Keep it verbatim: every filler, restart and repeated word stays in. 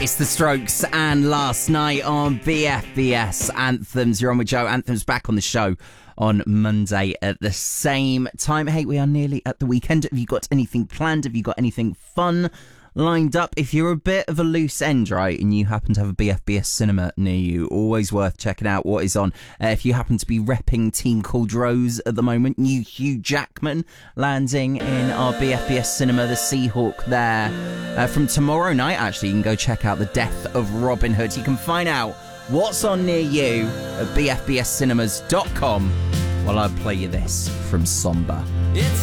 It's The Strokes and Last Night on B F B S Anthems. You're on with Joe. Anthems back on the show on Monday at the same time. Hey, we are nearly at the weekend. Have you got anything planned? Have you got anything fun lined up? If you're a bit of a loose end, right, and you happen to have a B F B S cinema near you, always worth checking out what is on. Uh, if you happen to be repping Team Called Rose at the moment, new Hugh Jackman landing in our B F B S cinema, the Seahawk there. Uh, from tomorrow night, actually, you can go check out The Death of Robin Hood. You can find out what's on near you at b f b s cinemas dot com while I play you this from Somber. It's